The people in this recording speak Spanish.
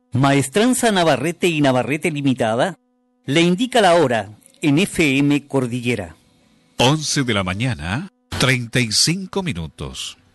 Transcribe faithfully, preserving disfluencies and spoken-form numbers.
Maestranza Navarrete y Navarrete Limitada le indica la hora en F M Cordillera. once de la mañana, treinta y cinco minutos.